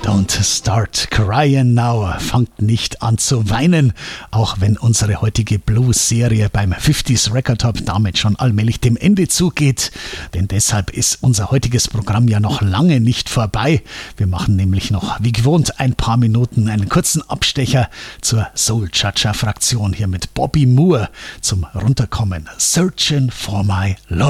Don't start crying now. Fangt nicht an zu weinen. Auch wenn unsere heutige Blues-Serie beim 50s Record Top damit schon allmählich dem Ende zugeht. Denn deshalb ist unser heutiges Programm ja noch lange nicht vorbei. Wir machen nämlich noch, wie gewohnt, ein paar Minuten einen kurzen Abstecher zur Soul-Cha-Cha-Fraktion hier mit Bobby Moore zum Runterkommen. Searching for my love.